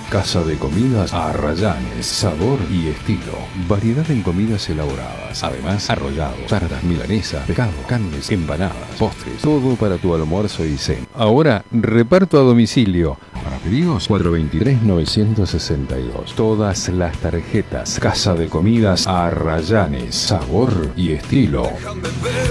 Casa de Comidas Arrayanes, sabor y estilo. Variedad en comidas elaboradas. Además, arrollados, tartas, milanesa, pescado, carnes, empanadas, postres. Todo para tu almuerzo y cena. Ahora, reparto a domicilio. Para pedidos, 423-962. Todas las tarjetas. Casa de Comidas Arrayanes, sabor y estilo.